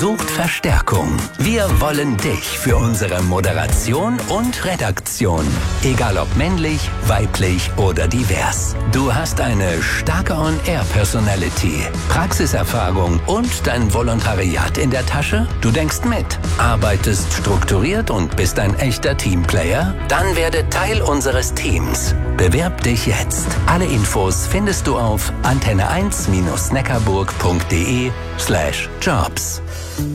sucht Verstärkung. Wir wollen dich für unsere Moderation und Redaktion. Egal ob männlich, weiblich oder divers. Du hast eine starke On-Air-Personality, Praxiserfahrung und dein Volontariat in der Tasche? Du denkst mit, arbeitest strukturiert und bist ein echter Teamplayer? Dann werde Teil unseres Teams. Bewerb dich jetzt. Alle Infos findest du auf antenne1-neckarburg.de/jobs.